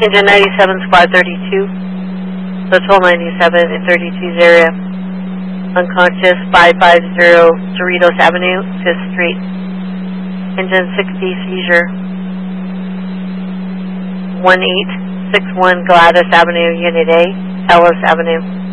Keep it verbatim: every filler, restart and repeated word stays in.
Engine ninety-seven, squad thirty-two. Hotel ninety-seven and thirty-two's area. Unconscious, five five zero Cerritos Avenue, fifth Street. Engine sixty, seizure. one eight six one Gladys Avenue, Unit A, Ellis Avenue.